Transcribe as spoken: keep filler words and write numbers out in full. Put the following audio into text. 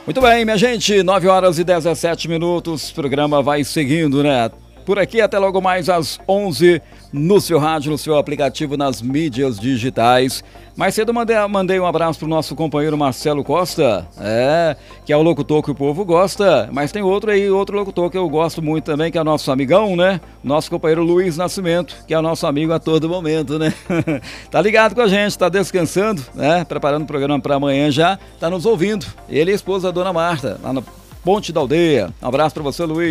Muito bem, minha gente, nove horas e dezessete minutos, o programa vai seguindo, né? Por aqui até logo mais às onze, no seu rádio, no seu aplicativo, nas mídias digitais. Mais cedo mandei, mandei um abraço pro nosso companheiro Marcelo Costa, é, que é o locutor que o povo gosta, mas tem outro aí, outro locutor que eu gosto muito também, que é o nosso amigão, né? Nosso companheiro Luiz Nascimento, que é o nosso amigo a todo momento, né? Tá ligado com a gente, tá descansando, né? Preparando o programa para amanhã já, tá nos ouvindo. Ele e a esposa, a dona Marta, lá na Ponte da Aldeia. Um abraço para você, Luiz.